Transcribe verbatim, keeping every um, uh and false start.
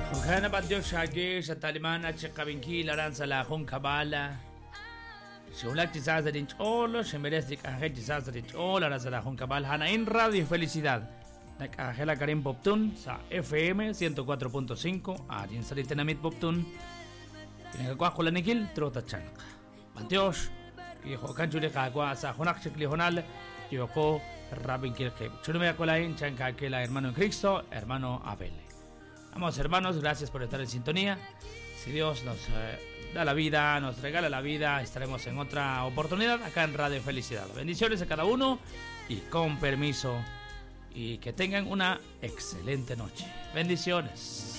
Jana Batio Shage, Shatalimana, Chekabinki, Laranza, La Joncabala. Shulak Tizazarich, Olo, Shemerestic, Ahet Tizazarich, Ola, La Joncabal, Hana en Radio Felicidad. La Cajela Karim Poptun, Sa F M ciento cuatro punto cinco, a Jinsaritenamit Poptun. Y en el Nikil, Trota Chanka. Batiosh, y Jokanjule Kagua, Sa Jonak Cheklijonal, Yoko, Rabin Kirke. Chulume Akolain, Chanka, Kela, hermano en Cristo, hermano Abel. Vamos, hermanos, gracias por estar en sintonía. Si Dios nos eh, da la vida, nos regala la vida, estaremos en otra oportunidad acá en Radio Felicidad. Bendiciones a cada uno y con permiso. Y que tengan una excelente noche. Bendiciones.